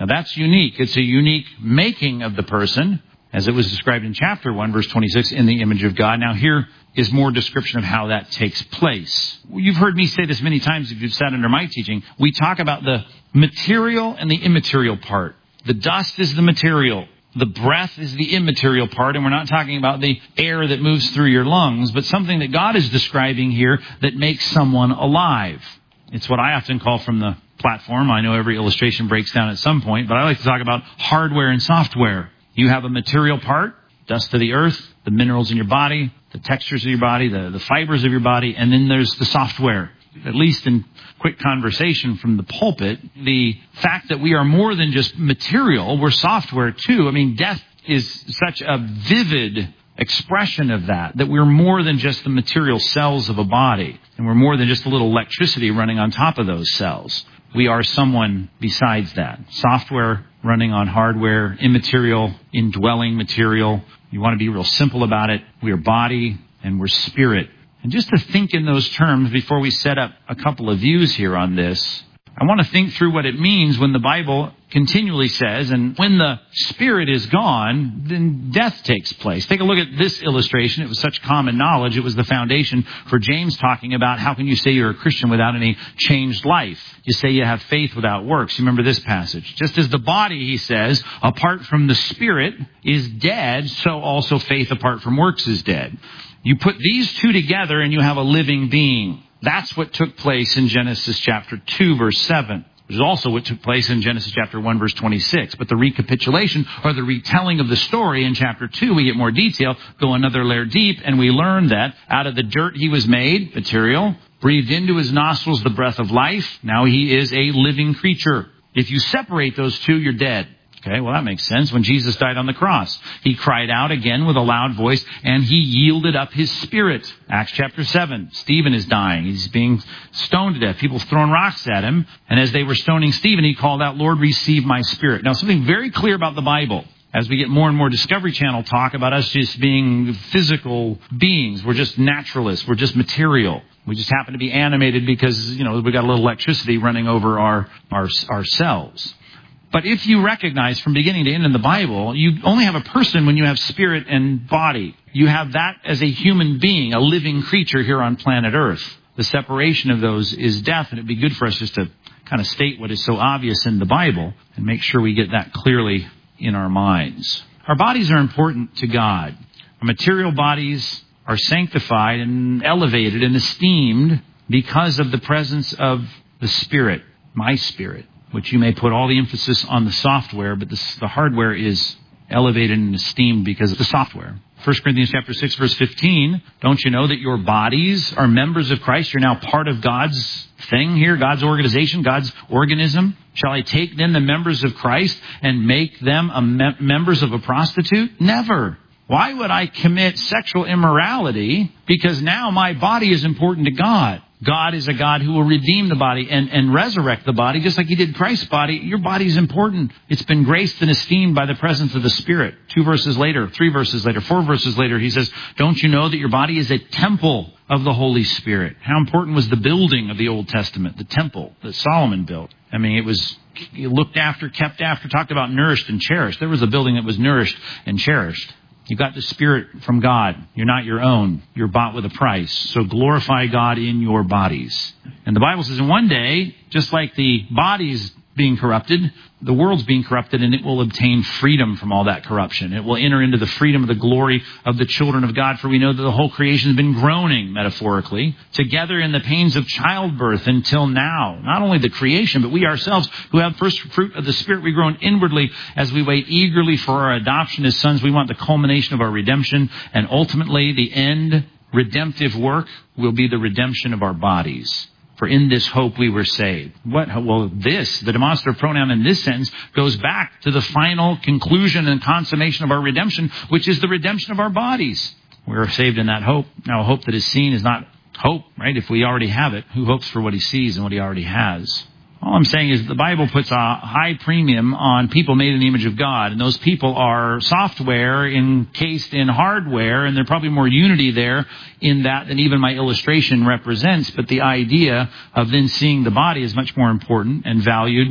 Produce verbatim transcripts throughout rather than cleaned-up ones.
Now that's unique. It's a unique making of the person, as it was described in chapter one, verse twenty-six, in the image of God. Now here is more description of how that takes place. You've heard me say this many times if you've sat under my teaching. We talk about the material and the immaterial part. The dust is the material. The breath is the immaterial part, and we're not talking about the air that moves through your lungs, but something that God is describing here that makes someone alive. It's what I often call from the platform. I know every illustration breaks down at some point, but I like to talk about hardware and software. You have a material part, dust of the earth, the minerals in your body, the textures of your body, the, the fibers of your body, and then there's the software. At least in quick conversation from the pulpit, the fact that we are more than just material, we're software too. I mean, death is such a vivid expression of that, that we're more than just the material cells of a body, and we're more than just a little electricity running on top of those cells. We are someone besides that. Software running on hardware, immaterial, indwelling material. You want to be real simple about it. We are body and we're spirit. And just to think in those terms before we set up a couple of views here on this, I want to think through what it means when the Bible continually says, and when the spirit is gone, then death takes place. Take a look at this illustration. It was such common knowledge. It was the foundation for James talking about how can you say you're a Christian without any changed life? You say you have faith without works. You remember this passage. Just as the body, he says, apart from the spirit is dead, so also faith apart from works is dead. You put these two together and you have a living being. That's what took place in Genesis chapter two, verse seven. Which is also what took place in Genesis chapter one, verse twenty-six. But the recapitulation or the retelling of the story in chapter two, we get more detail, go another layer deep, and we learn that out of the dirt he was made, material, breathed into his nostrils the breath of life. Now he is a living creature. If you separate those two, you're dead. Okay, well, that makes sense. When Jesus died on the cross, he cried out again with a loud voice, and he yielded up his spirit. Acts chapter seven, Stephen is dying. He's being stoned to death. People throwing rocks at him. And as they were stoning Stephen, he called out, Lord, receive my spirit. Now, something very clear about the Bible, as we get more and more Discovery Channel talk about us just being physical beings. We're just naturalists. We're just material. We just happen to be animated because, you know, we got a little electricity running over our, our, our cells. But if you recognize from beginning to end in the Bible, you only have a person when you have spirit and body. You have that as a human being, a living creature here on planet Earth. The separation of those is death, and it'd be good for us just to kind of state what is so obvious in the Bible and make sure we get that clearly in our minds. Our bodies are important to God. Our material bodies are sanctified and elevated and esteemed because of the presence of the Spirit, my Spirit, which you may put all the emphasis on the software, but this, the hardware is elevated and esteemed because of the software. First Corinthians chapter six, verse fifteen, don't you know that your bodies are members of Christ? You're now part of God's thing here, God's organization, God's organism. Shall I take then the members of Christ and make them a me- members of a prostitute? Never. Why would I commit sexual immorality? Because now my body is important to God. God is a God who will redeem the body and, and resurrect the body, just like he did Christ's body. Your body is important. It's been graced and esteemed by the presence of the Spirit. Two verses later, three verses later, four verses later, he says, don't you know that your body is a temple of the Holy Spirit? How important was the building of the Old Testament, the temple that Solomon built? I mean, it was looked after, kept after, talked about nourished and cherished. There was a building that was nourished and cherished. You got the Spirit from God. You're not your own. You're bought with a price. So glorify God in your bodies. And the Bible says in one day, just like the body's being corrupted, the world's being corrupted, and it will obtain freedom from all that corruption. It will enter into the freedom of the glory of the children of God, for we know that the whole creation has been groaning, metaphorically, together in the pains of childbirth until now. Not only the creation, but we ourselves who have first fruit of the Spirit, we groan inwardly as we wait eagerly for our adoption as sons. We want the culmination of our redemption, and ultimately the end redemptive work will be the redemption of our bodies. For in this hope we were saved. What? Well, this, the demonstrative pronoun in this sentence, goes back to the final conclusion and consummation of our redemption, which is the redemption of our bodies. We are saved in that hope. Now, a hope that is seen is not hope, right? If we already have it, who hopes for what he sees and what he already has? All I'm saying is the Bible puts a high premium on people made in the image of God. And those people are software encased in hardware. And there's probably more unity there in that than even my illustration represents. But the idea of then seeing the body is much more important and valued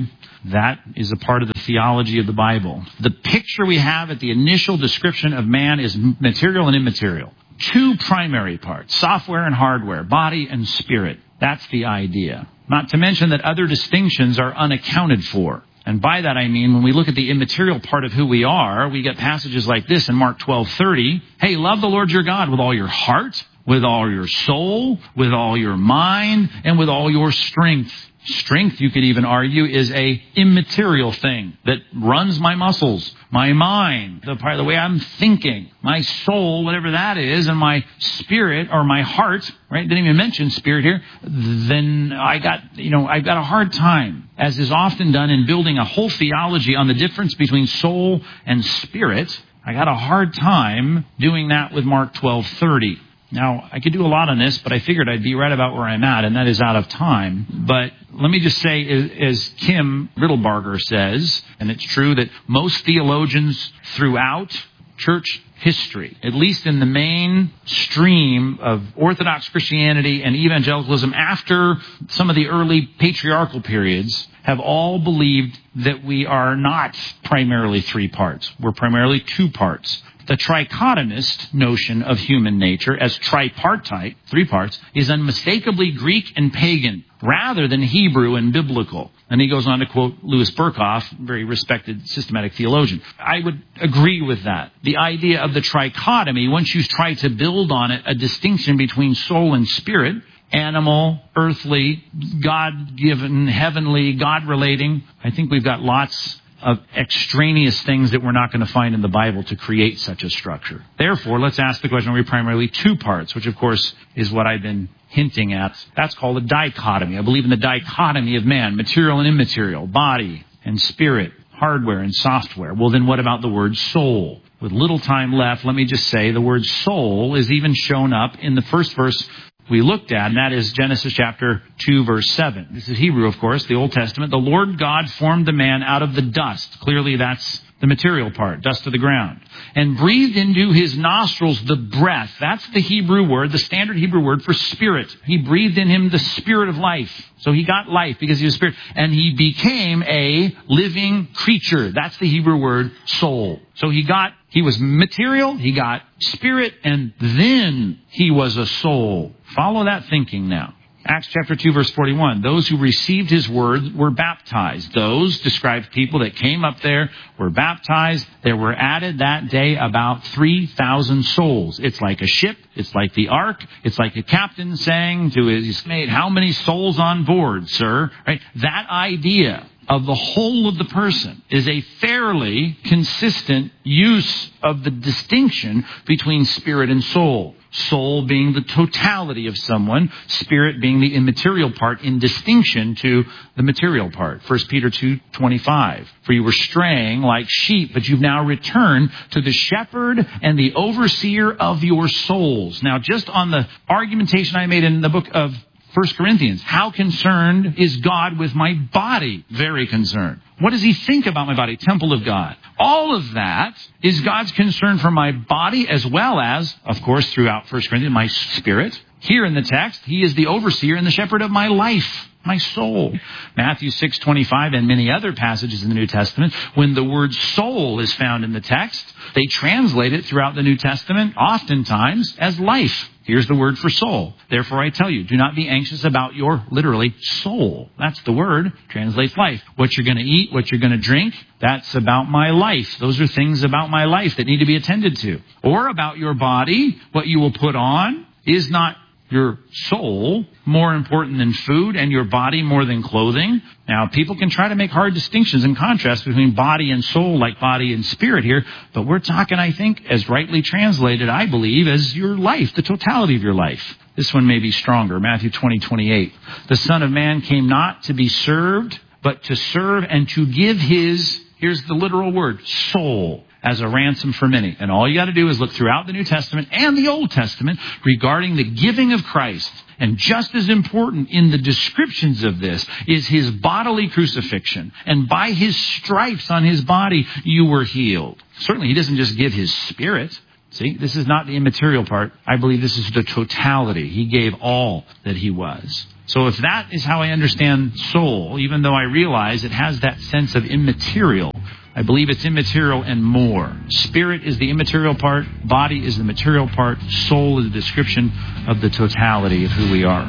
That is a part of the theology of the Bible. The picture we have at the initial description of man is material and immaterial. Two primary parts, software and hardware, body and spirit. That's the idea. Not to mention that other distinctions are unaccounted for. And by that I mean when we look at the immaterial part of who we are, we get passages like this in Mark twelve thirty. Hey, love the Lord your God with all your heart, with all your soul, with all your mind, and with all your strength. Strength, you could even argue, is a immaterial thing that runs my muscles, my mind, the part of the way I'm thinking, my soul, whatever that is, and my spirit or my heart, right? Didn't even mention spirit here. Then I got, you know, I've got a hard time, as is often done in building a whole theology on the difference between soul and spirit. I got a hard time doing that with Mark twelve thirty. Now, I could do a lot on this, but I figured I'd be right about where I'm at, and that is out of time. But let me just say, as Kim Riddlebarger says, and it's true that most theologians throughout church history, at least in the main stream of Orthodox Christianity and evangelicalism after some of the early patriarchal periods, have all believed that we are not primarily three parts. We're primarily two parts. The trichotomist notion of human nature as tripartite, three parts, is unmistakably Greek and pagan rather than Hebrew and biblical. And he goes on to quote Louis Berkhoff, very respected systematic theologian. I would agree with that. The idea of the trichotomy, once you try to build on it a distinction between soul and spirit, animal, earthly, God-given, heavenly, God-relating, I think we've got lots of extraneous things that we're not going to find in the Bible to create such a structure. Therefore, let's ask the question, are we primarily two parts, which of course is what I've been hinting at. That's called a dichotomy. I believe in the dichotomy of man, material and immaterial, body and spirit, hardware and software. Well, then what about the word soul? With little time left, let me just say the word soul is even shown up in the first verse we looked at, and that is Genesis chapter two, verse seven. This is Hebrew, of course, the Old Testament. The Lord God formed the man out of the dust. Clearly, that's the material part, dust of the ground. And breathed into his nostrils the breath. That's the Hebrew word, the standard Hebrew word for spirit. He breathed in him the spirit of life. So he got life because he was spirit. And he became a living creature. That's the Hebrew word soul. So he got, he was material, he got spirit, and then he was a soul. Follow that thinking now. Acts chapter two, verse forty-one. Those who received his word were baptized. Those described people that came up there, were baptized. There were added that day about three thousand souls. It's like a ship. It's like the ark. It's like a captain saying to his mate, how many souls on board, sir? Right? That idea of the whole of the person is a fairly consistent use of the distinction between spirit and soul. Soul being the totality of someone, spirit being the immaterial part in distinction to the material part. First Peter two twenty-five. For you were straying like sheep, but you've now returned to the shepherd and the overseer of your souls. Now, just on the argumentation I made in the book of First Corinthians, how concerned is God with my body? Very concerned. What does he think about my body? Temple of God. All of that is God's concern for my body as well as, of course, throughout First Corinthians, my spirit. Here in the text, he is the overseer and the shepherd of my life, my soul. Matthew six twenty-five and many other passages in the New Testament, when the word soul is found in the text, they translate it throughout the New Testament oftentimes as life. Here's the word for soul. Therefore, I tell you, do not be anxious about your, literally, soul. That's the word. Translates life. What you're going to eat, what you're going to drink, that's about my life. Those are things about my life that need to be attended to. Or about your body, what you will put on. Is not your soul more important than food and your body more than clothing? Now, people can try to make hard distinctions and contrasts between body and soul, like body and spirit here, but we're talking, I think, as rightly translated, I believe, as your life, the totality of your life. This one may be stronger. Matthew twenty twenty-eight. The Son of Man came not to be served, but to serve and to give his, here's the literal word, soul, as a ransom for many. And all you got to do is look throughout the New Testament and the Old Testament regarding the giving of Christ. And just as important in the descriptions of this is his bodily crucifixion. And by his stripes on his body, you were healed. Certainly, he doesn't just give his spirit. See, this is not the immaterial part. I believe this is the totality. He gave all that he was. So if that is how I understand soul, even though I realize it has that sense of immaterial, I believe it's immaterial and more. Spirit is the immaterial part, body is the material part, soul is a description of the totality of who we are.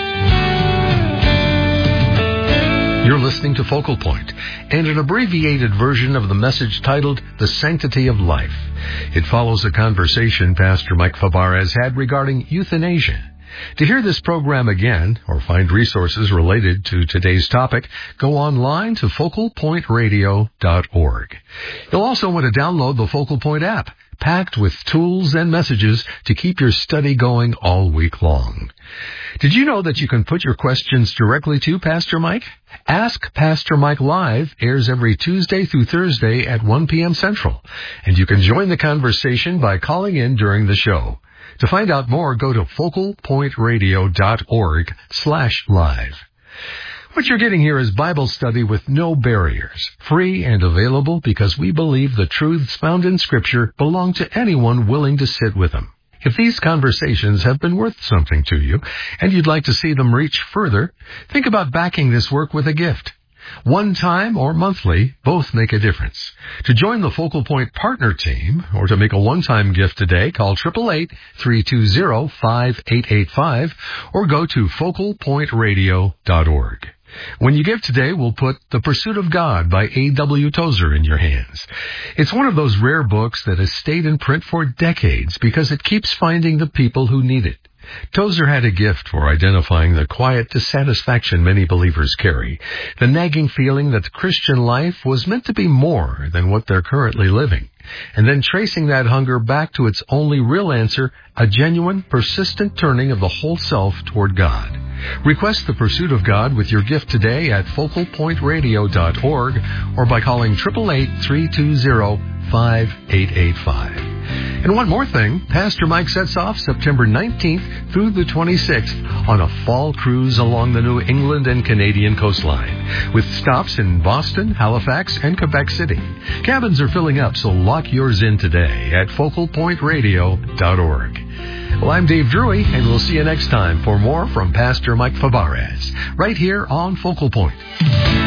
You're listening to Focal Point and an abbreviated version of the message titled The Sanctity of Life. It follows a conversation Pastor Mike Fabarez had regarding euthanasia. To hear this program again or find resources related to today's topic, go online to focal point radio dot org. You'll also want to download the Focal Point app, packed with tools and messages to keep your study going all week long. Did you know that you can put your questions directly to Pastor Mike? Ask Pastor Mike Live airs every Tuesday through Thursday at one p.m. Central, and you can join the conversation by calling in during the show. To find out more, go to focal point radio dot org slash live. What you're getting here is Bible study with no barriers, free and available because we believe the truths found in Scripture belong to anyone willing to sit with them. If these conversations have been worth something to you and you'd like to see them reach further, think about backing this work with a gift. One time or monthly, both make a difference. To join the Focal Point Partner Team or to make a one-time gift today, call eight eight eight, three two zero, five eight eight five or go to focal point radio dot org. When you give today, we'll put The Pursuit of God by A W Tozer in your hands. It's one of those rare books that has stayed in print for decades because it keeps finding the people who need it. Tozer had a gift for identifying the quiet dissatisfaction many believers carry, the nagging feeling that the Christian life was meant to be more than what they're currently living, and then tracing that hunger back to its only real answer, a genuine, persistent turning of the whole self toward God. Request The Pursuit of God with your gift today at focal point radio dot org or by calling eight eight eight, three two zero, five eight eight five. And one more thing, Pastor Mike sets off September nineteenth through the twenty-sixth on a fall cruise along the New England and Canadian coastline, with stops in Boston, Halifax, and Quebec City. Cabins are filling up, so lock yours in today at focal point radio dot org. Well, I'm Dave Drury, and we'll see you next time for more from Pastor Mike Fabarez, right here on Focal Point.